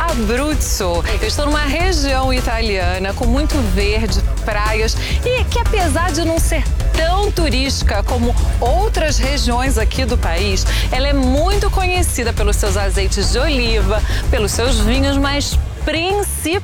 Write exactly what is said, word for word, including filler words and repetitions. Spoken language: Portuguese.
Abruzzo. Eu estou numa região italiana com muito verde, praias e que, apesar de não ser tão turística como outras regiões aqui do país, ela é muito conhecida pelos seus azeites de oliva, pelos seus vinhos, mas principalmente